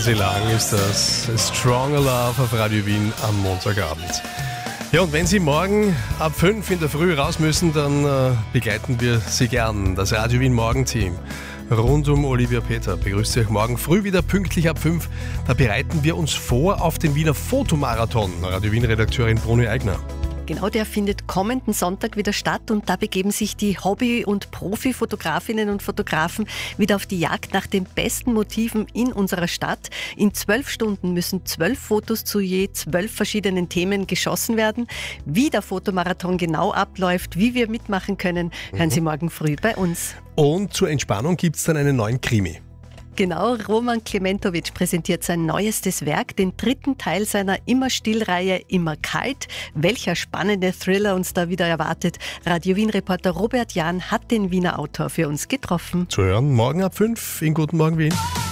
Crazy Lang ist das. A Stronger Love auf Radio Wien am Montagabend. Ja, und wenn Sie morgen ab 5 in der Früh raus müssen, dann begleiten wir Sie gern. Das Radio Wien Morgenteam rund um Olivia Peter begrüßt Sie euch morgen früh wieder pünktlich ab 5. Da bereiten wir uns vor auf den Wiener Fotomarathon. Radio Wien-Redakteurin Bruni Eigner. Genau, der findet kommenden Sonntag wieder statt und da begeben sich die Hobby- und Profi-Fotografinnen und Fotografen wieder auf die Jagd nach den besten Motiven in unserer Stadt. In 12 Stunden müssen 12 Fotos zu je 12 verschiedenen Themen geschossen werden. Wie der Fotomarathon genau abläuft, wie wir mitmachen können, hören Sie morgen früh bei uns. Und zur Entspannung gibt es dann einen neuen Krimi. Genau, Roman Klementovic präsentiert sein neuestes Werk, den 3. Teil seiner Immer-Still-Reihe Immer kalt. Welcher spannende Thriller uns da wieder erwartet. Radio Wien-Reporter Robert Jahn hat den Wiener Autor für uns getroffen. Zu hören morgen ab 5 in Guten Morgen Wien.